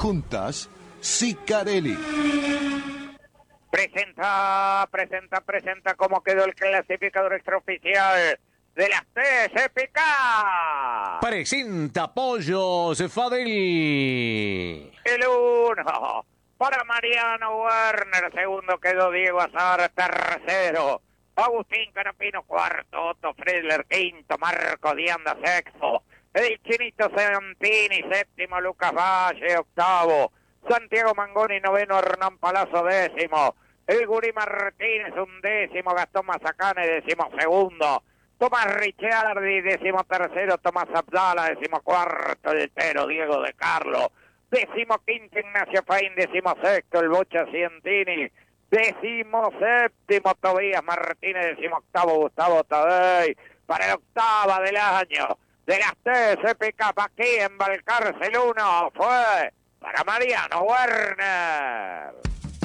Juntas, Sicarelli. Presenta cómo quedó el clasificador extraoficial de las TCPK. Presenta Pollos Fadel. El 1 para Mariano Werner, segundo quedó Diego Azar, tercero Agustín Canapino, cuarto Otto Friedler, quinto Marco Dianda, sexto el Chinito Santini, séptimo Lucas Valle, octavo Santiago Mangoni, noveno Hernán Palazzo, décimo el Gurí Martínez, undécimo Gastón Mazacane, décimo segundo Tomás Ricciardi, décimo tercero Tomás Abdala, décimo cuarto el Pero Diego de Carlo, décimo quinto Ignacio Faín, décimo sexto el Bocha Cientini, décimo séptimo Tobías Martínez, décimo octavo Gustavo Tadei, para la octava del año de las TCPK aquí en Balcarcel 1 fue para Mariano Werner.